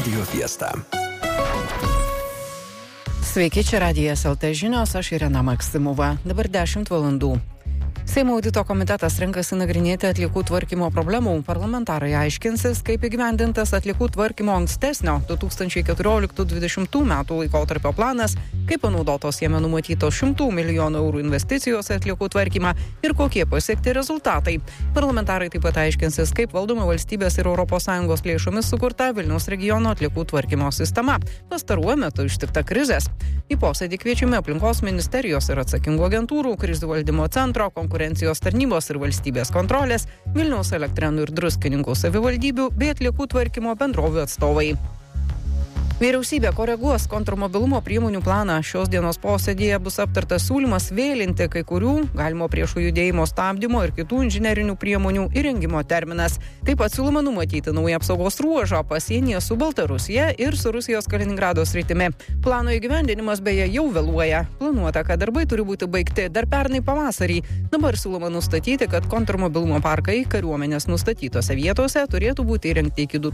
Radio Fiesta. Sveiki, čia Radijas LT žinios, aš Irena Maksimova. Dabar 10 valandų. Seimo audito komitetas renkasi nagrinėti atliekų tvarkymo problemų. Parlamentarai aiškinsis, kaip įgyvendintas atliekų tvarkymo ankstesnio 2014-2020 metų laikotarpio planas, kaip panaudotos jame numatytos 100 milijonų eurų investicijos atliekų tvarkymą ir kokie pasiekti rezultatai. Parlamentarai taip pat aiškinsis, kaip valdoma valstybės ir ES lėšomis sukurta Vilniaus regiono atliekų tvarkymo sistema. Pastaruoju metu ištikta krizės. Į posėdį kviečiami aplinkos ministerijos ir atsakingų agentūrų, krizių valdymo centro, konkurencijos tarnybos ir valstybės kontrolės, Vilniaus Elektrėnų ir Druskininkų savivaldybių bei atliekų tvarkymo bendrovių atstovai. Vyriausybė koreguos kontrmobilumo priemonių planą. Šios dienos posėdėje bus aptartas siūlymas vėlinti kai kurių galimo priešų judėjimo stabdymo ir kitų inžinerinių priemonių įrengimo terminas. Taip pat siūloma numatyti naują apsaugos ruožą pasienyje su Baltarusija ir su Rusijos Kaliningrado sritimi. Plano įgyvendinimas beje jau vėluoja. Planuota, kad darbai turi būti baigti dar pernai pavasarį. Dabar siūloma nustatyti, kad kontrmobilumo parkai kariuomenės nustatytose vietose turėtų būti įrengti iki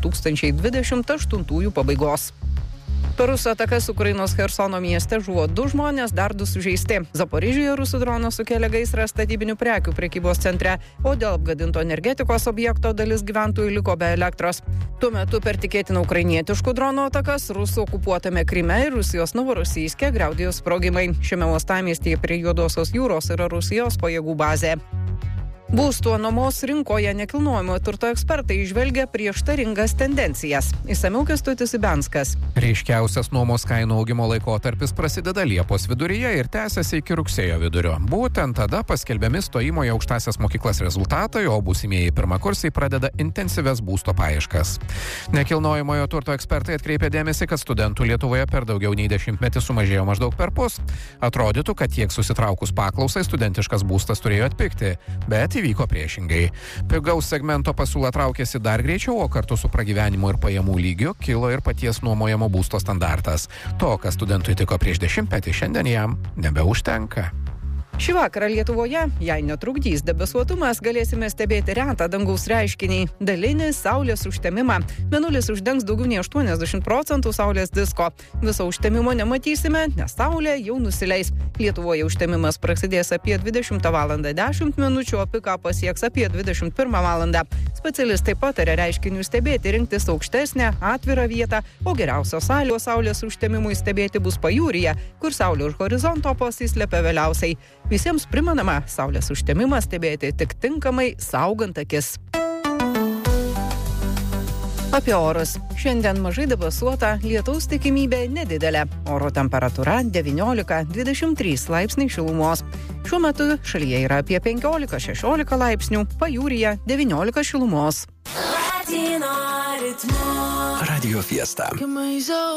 2028 pabaigos. Per rusų atakas Ukrainos Chersono mieste žuvo 2 žmonės, dar 2 sužeisti. Zaporižiuje rusų dronas sukėlė gaisrą statybinių prekių prekybos centre, o dėl apgadinto energetikos objekto dalis gyventojų liko be elektros. Tuo metu per tikėtiną ukrainietiškų dronų atakas rusų okupuotame Kryme ir Rusijos Novorosijske griaudėjo sprogimai. Šiame uostamiestyje prie Juodosios jūros yra Rusijos pajėgų bazė. Būsto nuomos rinkoje nekilnojamo turto ekspertai įžvelgia prieštaringas tendencijas. Išsamiau Kęstutis Ibenskas. Ryškiausias nuomos kainų augimo laikotarpis prasideda Liepos viduryje ir tęsiasi iki rugsėjo vidurio. Būtent tada paskelbiami stojimo į aukštąsias mokyklas rezultatai, o būsimieji pirmakursiai pradeda intensyvias būsto paieškas. Nekilnojamojo turto ekspertai atkreipia dėmesį, kad studentų Lietuvoje per daugiau nei 10 metų sumažėjo maždaug perpus. Atrodytų, kad tiek susitraukus paklausai studentiškas būstas turėjo atpigti, bet įvyko priešingai. Pigaus segmento pasiūla traukėsi dar greičiau, o kartu su pragyvenimo ir pajamų lygiu kilo ir paties nuomojamo būsto standartas. To, kas studentui tiko prieš 10 metų, šiandien jam nebeužtenka. Šį vakarą Lietuvoje, jei netrukdys debesuotumas, galėsime stebėti retą dangaus reiškinį – dalinį saulės užtemimą. Mėnulis uždengs daugiau nei 80% saulės disko. Viso užtemimo nematysime, nes saulė jau nusileis. Lietuvoje užtemimas prasidės apie 20:10 min, o piką pasieks apie 21:00. Specialistai pataria reiškinių stebėti, rinktis aukštesnę, atvirą vietą, o geriausios saulės užtemimui stebėti bus pajūryje, kur saulė už horizonto pasislepia vėliausiai. Visiems primenama, saulės užtemimą stebėti tik tinkamai saugant akis. Apie orus. Šiandien mažai debesuota, lietaus tikimybė nedidelė. Oro temperatūra 19-23 laipsniai šilumos. Šiuo metu šalyje yra apie 15-16 laipsnių, pajūryje 19 šilumos. Radio Fiesta.